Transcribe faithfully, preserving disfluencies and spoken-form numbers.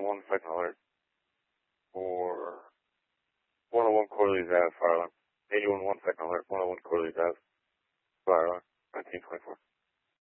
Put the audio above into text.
one one second alert for one oh one Quarterly's Ave fire alarm. eighty-one one second alert, one oh one Quarterly's Ave fire alarm, nineteen twenty-four.